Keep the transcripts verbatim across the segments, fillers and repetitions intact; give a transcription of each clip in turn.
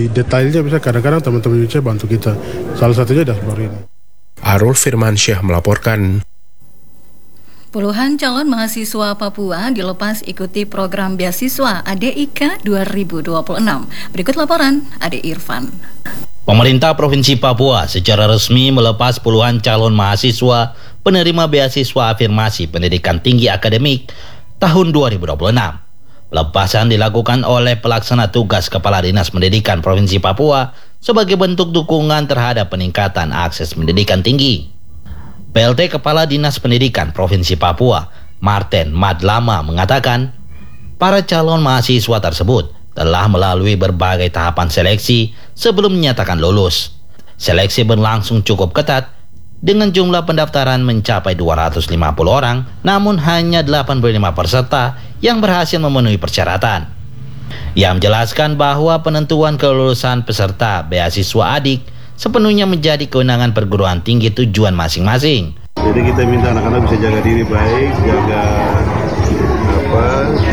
lebih detailnya bisa kadang-kadang teman-teman U I C bantu kita. Salah satunya dashboard ini. Arul Firmansyah melaporkan. Puluhan calon mahasiswa Papua dilepas ikuti program beasiswa A D I K dua ribu dua puluh enam. Berikut laporan Ade Irfan. Pemerintah Provinsi Papua secara resmi melepas puluhan calon mahasiswa penerima beasiswa afirmasi pendidikan tinggi akademik tahun dua ribu dua puluh enam. Pelepasan dilakukan oleh pelaksana tugas Kepala Dinas Pendidikan Provinsi Papua sebagai bentuk dukungan terhadap peningkatan akses pendidikan tinggi. P L T Kepala Dinas Pendidikan Provinsi Papua, Martin Madlama mengatakan, para calon mahasiswa tersebut telah melalui berbagai tahapan seleksi sebelum menyatakan lulus. Seleksi berlangsung cukup ketat dengan jumlah pendaftaran mencapai dua ratus lima puluh orang, namun hanya delapan puluh lima peserta yang berhasil memenuhi persyaratan. Ia menjelaskan bahwa penentuan kelulusan peserta beasiswa adik sepenuhnya menjadi kewenangan perguruan tinggi tujuan masing-masing. Jadi kita minta anak-anak bisa jaga diri baik, jaga apa,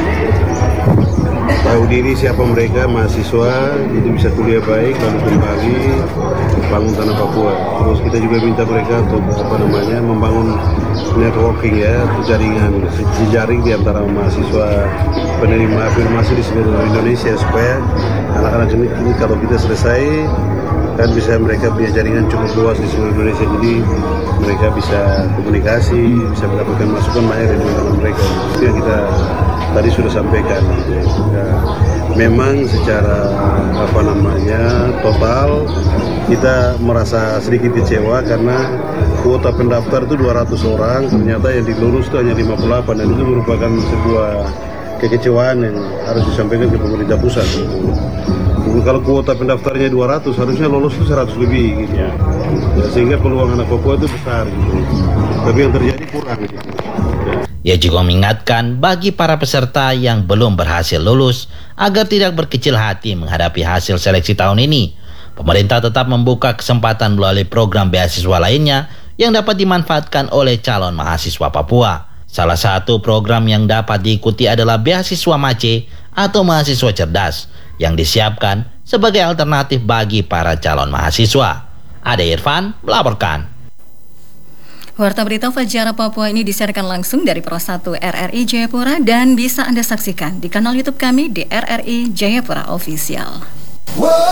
tahu diri siapa mereka, mahasiswa, itu bisa kuliah baik, lalu kembali bangun tanah Papua. Terus kita juga minta mereka untuk apa namanya membangun networking ya, jaringan, jejaring di antara mahasiswa penerima afirmasi di seluruh Indonesia supaya anak-anak ini, ini kalau kita selesai kan bisa mereka punya jaringan cukup luas di seluruh Indonesia, jadi mereka bisa komunikasi, bisa mendapatkan masukan banyak dari teman-teman mereka. Itu yang kita tadi sudah sampaikan. Ya, memang secara apa namanya total kita merasa sedikit kecewa karena kuota pendaftar itu dua ratus orang, ternyata yang dilulus itu hanya lima puluh delapan, dan itu merupakan sebuah kekecewaan yang harus disampaikan ke pemerintah pusat. Kalau kuota pendaftarnya dua ratus, harusnya lolos itu seratus lebih gitu. Ya, sehingga peluang anak Papua itu besar gitu. Tapi yang terjadi kurang gitu. Ya. Ia juga mengingatkan bagi para peserta yang belum berhasil lulus agar tidak berkecil hati menghadapi hasil seleksi tahun ini. Pemerintah tetap membuka kesempatan melalui program beasiswa lainnya yang dapat dimanfaatkan oleh calon mahasiswa Papua. Salah satu program yang dapat diikuti adalah beasiswa MACE atau mahasiswa cerdas yang disiapkan sebagai alternatif bagi para calon mahasiswa. Ade Irfan melaporkan. Warta berita Fajar Papua ini disiarkan langsung dari Pro satu R R I Jayapura dan bisa Anda saksikan di kanal YouTube kami di R R I Jayapura Official.